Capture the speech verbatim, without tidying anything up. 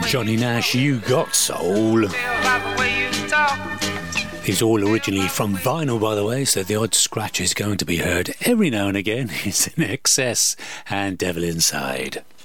Johnny Nash, You Got Soul. It's all originally from vinyl, by the way, so the odd scratch is going to be heard every now and again. It's In Excess and Devil Inside.